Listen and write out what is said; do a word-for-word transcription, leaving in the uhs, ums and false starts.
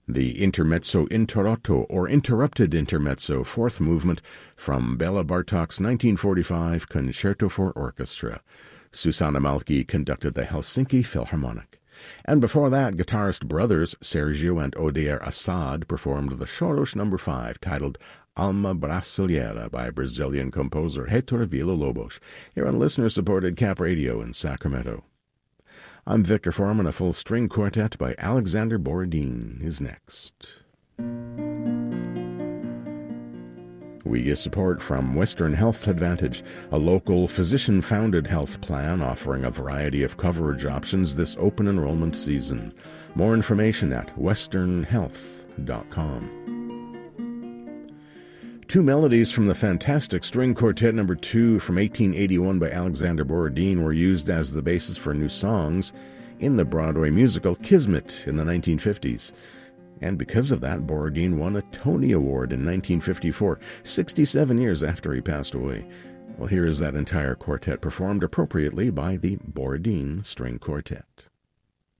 The Intermezzo Interrotto, or Interrupted Intermezzo, fourth movement from Bela Bartok's nineteen forty-five Concerto for Orchestra. Susanna Malki conducted the Helsinki Philharmonic. And before that, guitarist brothers Sergio and Odair Assad performed the Choros number five, titled Alma Brasileira by Brazilian composer Heitor Villa-Lobos, here on listener-supported Cap Radio in Sacramento. I'm Victor Foreman. A full string quartet by Alexander Borodin is next. We get support from Western Health Advantage, a local physician-founded health plan offering a variety of coverage options this open enrollment season. More information at western health dot com. Two melodies from the fantastic String Quartet number two from eighteen eighty-one by Alexander Borodin were used as the basis for new songs in the Broadway musical Kismet in the nineteen fifties. And because of that, Borodin won a Tony Award in nineteen fifty-four, sixty-seven years after he passed away. Well, here is that entire quartet performed appropriately by the Borodin String Quartet.